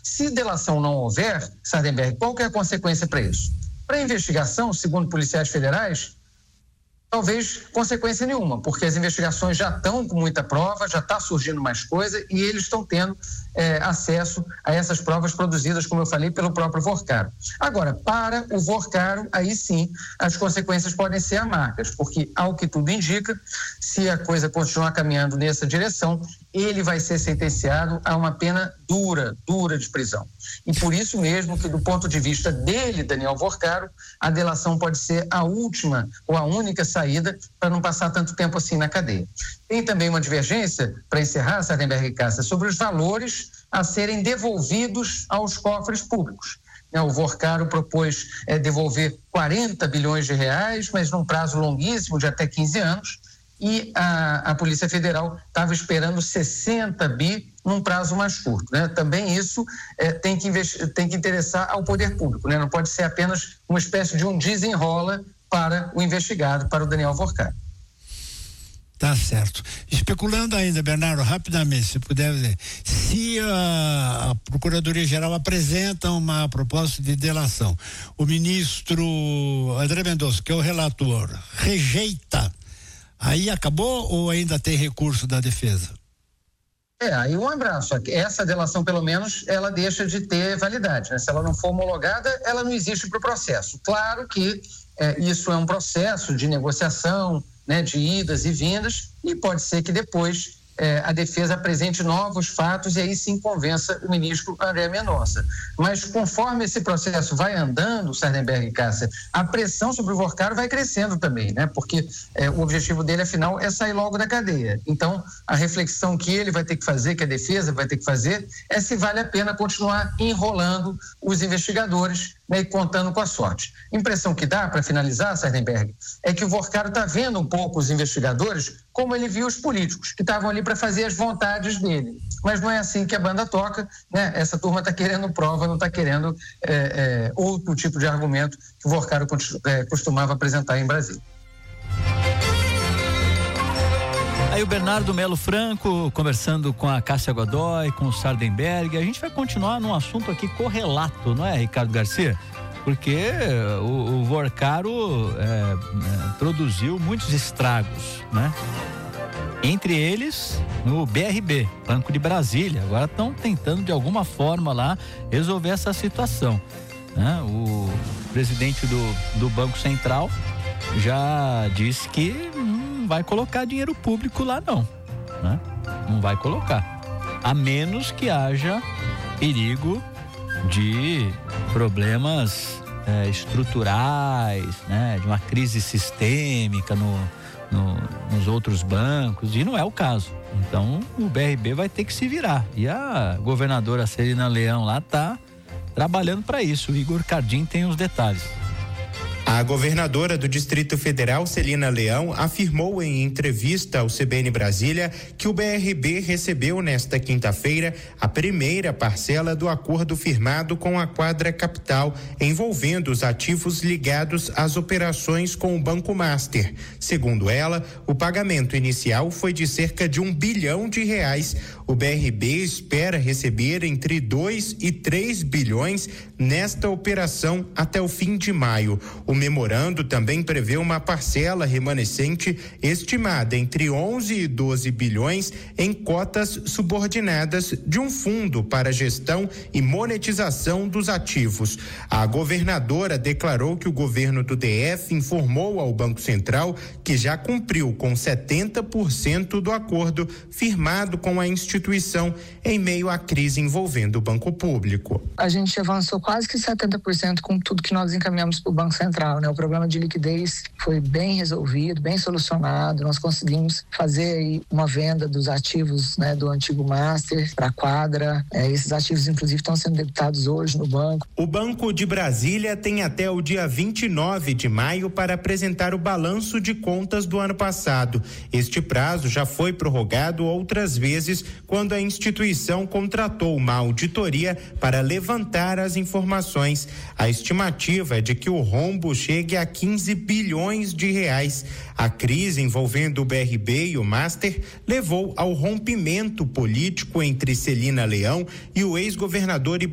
Se delação não houver, Sardenberg, qual que é a consequência para isso? Para a investigação, segundo policiais federais, talvez consequência nenhuma, porque as investigações já estão com muita prova, já está surgindo mais coisa e eles estão tendo acesso a essas provas produzidas, como eu falei, pelo próprio Vorcaro. Agora, para o Vorcaro, aí sim, as consequências podem ser amargas, porque, ao que tudo indica, se a coisa continuar caminhando nessa direção, ele vai ser sentenciado a uma pena dura de prisão. E por isso mesmo que, do ponto de vista dele, Daniel Vorcaro, a delação pode ser a última ou a única saída para não passar tanto tempo assim na cadeia. Tem também uma divergência, para encerrar, Sardenberg e Cássia, sobre os valores a serem devolvidos aos cofres públicos. O Vorcaro propôs devolver 40 bilhões de reais, mas num prazo longuíssimo de até 15 anos, e a Polícia Federal estava esperando 60 bi num prazo mais curto, né? Também isso tem que interessar ao poder público, né? Não pode ser apenas uma espécie de um desenrola para o investigado, para o Daniel Vorcaro. Tá certo. Especulando ainda, Bernardo, rapidamente, se puder dizer, se a Procuradoria-Geral apresenta uma proposta de delação, o ministro André Mendonça, que é o relator, rejeita, aí acabou ou ainda tem recurso da defesa? Aí um abraço. Essa delação, pelo menos, ela deixa de ter validade, né? Se ela não for homologada, ela não existe para o processo. Claro que isso é um processo de negociação, né, de idas e vindas, e pode ser que depois a defesa apresente novos fatos e aí sim convença o ministro André Mendonça. Mas conforme esse processo vai andando, Sardenberg e Cássia, a pressão sobre o Vorcaro vai crescendo também, né? Porque o objetivo dele, afinal, é sair logo da cadeia. Então, a reflexão que ele vai ter que fazer, que a defesa vai ter que fazer, é se vale a pena continuar enrolando os investigadores, né, e contando com a sorte. A impressão que dá, para finalizar, Sardenberg, é que o Vorcaro está vendo um pouco os investigadores como ele viu os políticos, que estavam ali para fazer as vontades dele. Mas não é assim que a banda toca, né? Essa turma está querendo prova, não está querendo outro tipo de argumento que o Vorcaro costumava apresentar em Brasília. Aí o Bernardo Melo Franco conversando com a Cássia Godoy, com o Sardenberg. A gente vai continuar num assunto aqui correlato, não é, Ricardo Garcia? Porque o Vorcaro produziu muitos estragos, né? Entre eles no BRB, Banco de Brasília. Agora estão tentando de alguma forma lá resolver essa situação, né? O presidente do Banco Central já disse que não vai colocar dinheiro público lá não, né? Não vai colocar, a menos que haja perigo de problemas estruturais, né? De uma crise sistêmica nos outros bancos, e não é o caso. Então o BRB vai ter que se virar, e a governadora Celina Leão lá tá trabalhando para isso. O Igor Cardim tem os detalhes. A governadora do Distrito Federal, Celina Leão, afirmou em entrevista ao CBN Brasília que o BRB recebeu nesta quinta-feira a primeira parcela do acordo firmado com a Quadra Capital, envolvendo os ativos ligados às operações com o Banco Master. Segundo ela, o pagamento inicial foi de cerca de R$1 bilhão. O BRB espera receber entre 2 e 3 bilhões nesta operação até o fim de maio. O memorando também prevê uma parcela remanescente estimada entre 11 e 12 bilhões em cotas subordinadas de um fundo para gestão e monetização dos ativos. A governadora declarou que o governo do DF informou ao Banco Central que já cumpriu com 70% do acordo firmado com a instituição em meio à crise envolvendo o banco público. A gente avançou quase que 70% com tudo que nós encaminhamos para o Banco Central, né? O problema de liquidez foi bem resolvido, bem solucionado. Nós conseguimos fazer aí uma venda dos ativos, né, do antigo Master para a Quadra. Esses ativos, inclusive, estão sendo debitados hoje no banco. O Banco de Brasília tem até o dia 29 de maio para apresentar o balanço de contas do ano passado. Este prazo já foi prorrogado outras vezes quando a instituição contratou uma auditoria para levantar as informações. A estimativa é de que o rombo chegue a 15 bilhões de reais. A crise envolvendo o BRB e o Master levou ao rompimento político entre Celina Leão e o ex-governador